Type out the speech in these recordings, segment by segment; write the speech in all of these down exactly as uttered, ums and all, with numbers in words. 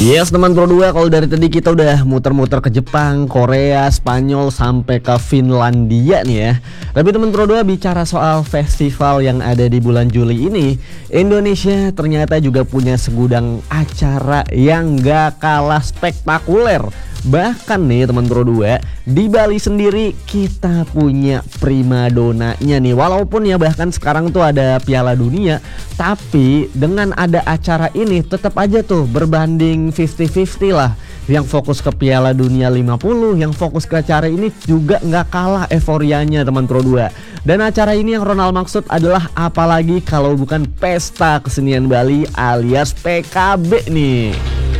Yes teman Pro dua, kalau dari tadi kita udah muter-muter ke Jepang, Korea, Spanyol sampai ke Finlandia nih ya. Tapi teman Pro dua, bicara soal festival yang ada di bulan Juli ini, Indonesia ternyata juga punya segudang acara yang gak kalah spektakuler. Bahkan nih teman Pro dua, di Bali sendiri kita punya primadonanya nih. Walaupun ya bahkan sekarang tuh ada Piala Dunia, tapi dengan ada acara ini tetap aja tuh berbanding lima puluh lima puluh lah. Yang fokus ke Piala Dunia lima puluh, yang fokus ke acara ini juga nggak kalah euforianya teman Pro dua. Dan acara ini yang Ronald maksud adalah apalagi kalau bukan Pesta Kesenian Bali alias P K B nih.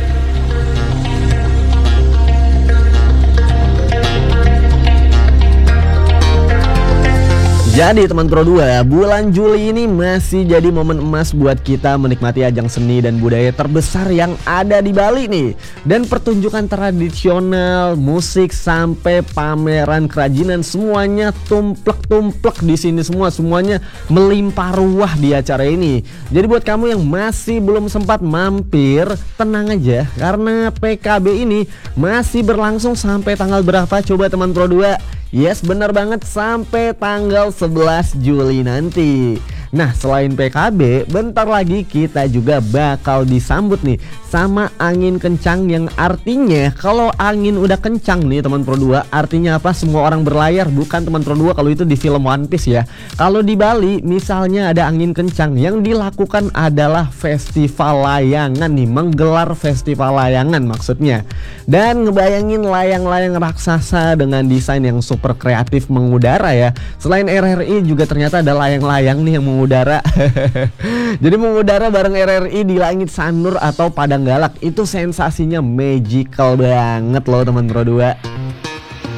Jadi teman Pro dua, bulan Juli ini masih jadi momen emas buat kita menikmati ajang seni dan budaya terbesar yang ada di Bali nih. Dan pertunjukan tradisional, musik sampai pameran kerajinan semuanya tumplek-tumplek di sini semua, semuanya melimpah ruah di acara ini. Jadi buat kamu yang masih belum sempat mampir, tenang aja karena P K B ini masih berlangsung sampai tanggal berapa coba teman Pro dua? Yes, bener banget, sampai tanggal sebelas Juli nanti. Nah, selain P K B, bentar lagi kita juga bakal disambut nih sama angin kencang, yang artinya kalau angin udah kencang nih teman Pro dua, artinya apa? Semua orang berlayar, bukan teman Pro dua kalau itu di film One Piece ya. Kalau di Bali misalnya ada angin kencang, yang dilakukan adalah festival layangan nih, menggelar festival layangan maksudnya. Dan ngebayangin layang-layang raksasa dengan desain yang super kreatif mengudara ya. Selain R R I juga ternyata ada layang-layang nih yang mengudara. Jadi mengudara bareng R R I di langit Sanur atau Padang Galak, itu sensasinya magical banget loh teman Pro dua.